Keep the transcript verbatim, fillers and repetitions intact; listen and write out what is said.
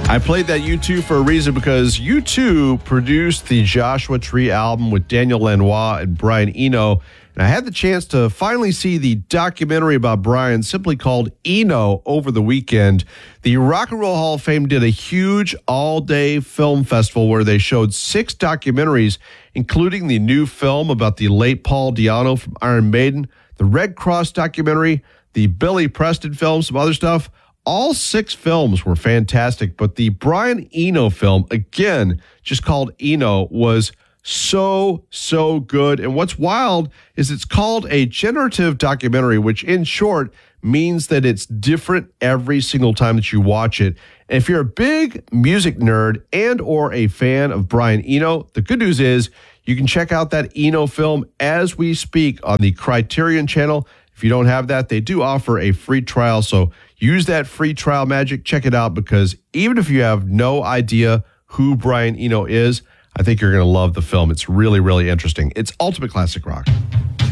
I played that U two for a reason because U two produced the Joshua Tree album with Daniel Lanois and Brian Eno. And I had the chance to finally see the documentary about Brian, simply called Eno, over the weekend. The Rock and Roll Hall of Fame did a huge all-day film festival where they showed six documentaries, including the new film about the late Paul Di'Anno from Iron Maiden, the Red Cross documentary, the Billy Preston film, some other stuff. All six films were fantastic, but the Brian Eno film, again, just called Eno, was so, so good. And what's wild is it's called a generative documentary, which in short means that it's different every single time that you watch it. And if you're a big music nerd and or a fan of Brian Eno, the good news is you can check out that Eno film as we speak on the Criterion channel. If you don't have that, they do offer a free trial. So use that free trial magic. Check it out, because even if you have no idea who Brian Eno is, I think you're going to love the film. It's really, really interesting. It's Ultimate Classic Rock.